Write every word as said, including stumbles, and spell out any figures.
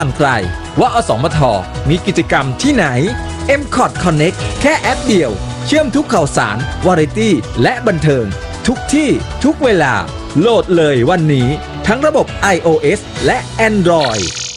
อันไกลว่าอสมทมีกิจกรรมที่ไหน เอ็ม คอท Connect แค่แอปเดียวเชื่อมทุกข่าวสาร วาไรตี้และบันเทิง ทุกที่ทุกเวลาโหลดเลยวันนี้ทั้งระบบ iOS และ Android